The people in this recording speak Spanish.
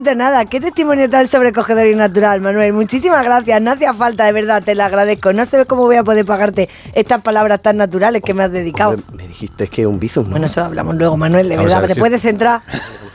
De nada, qué testimonio tan sobrecogedor y natural, Manuel. Muchísimas gracias, no hacía falta, de verdad, te lo agradezco. No sé cómo voy a poder pagarte estas palabras tan naturales que me has dedicado. Hombre, me dijiste que un bizum, ¿no? Bueno, eso hablamos luego, Manuel, de Vamos a verdad, ver te si- puedes centrar.